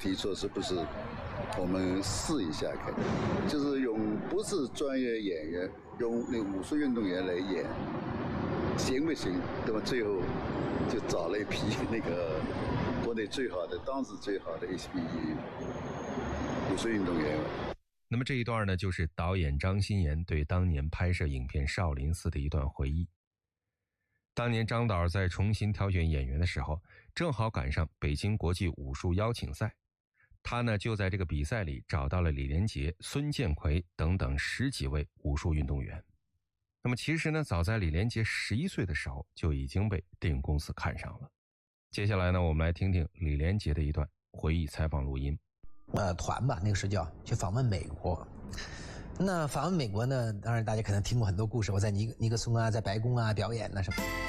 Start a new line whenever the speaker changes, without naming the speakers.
提出是不是我们试一下看，就是用不是专业演员，用那武术运动员来演，行不行？对吧？最后就找了一批那个国内最好的、当时最好的一批武术运动员。
那么这一段呢，就是导演张鑫炎对当年拍摄影片《少林寺》的一段回忆。当年张导在重新挑选演员的时候，正好赶上北京国际武术邀请赛，他呢就在这个比赛里找到了李连杰、孙建奎等等10几位武术运动员。那么其实呢，早在李连杰11岁的时候就已经被电影公司看上了。接下来呢，我们来听听李连杰的一段回忆采访录音。
团吧，那个时叫去访问美国。那访问美国呢，当然大家可能听过很多故事，我在尼克松啊，在白宫啊表演啊什么。